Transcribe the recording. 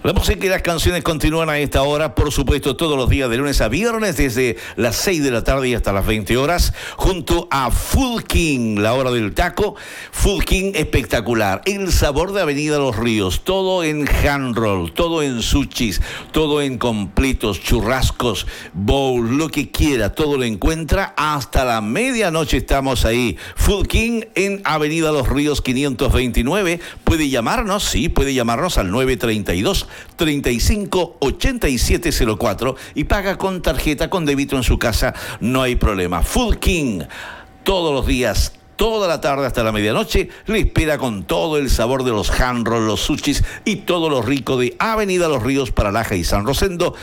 La música y las canciones continúan a esta hora, por supuesto, todos los días de lunes a viernes, desde las 6 de la tarde y hasta las 20 horas, junto a Food King, la hora del taco. Food King espectacular, el sabor de Avenida Los Ríos, todo en hand roll, todo en sushis, todo en completos, churrascos, bowls, lo que quiera, todo lo encuentra. Hasta la medianoche estamos ahí. Food King en Avenida Los Ríos 529. Puede llamarnos, sí, puede llamarnos al 932-35-8704 y paga con tarjeta, con débito en su casa, no hay problema. Food King, todos los días, toda la tarde hasta la medianoche, le espera con todo el sabor de los hand rolls, los sushis y todo lo rico de Avenida Los Ríos para Laja y San Rosendo.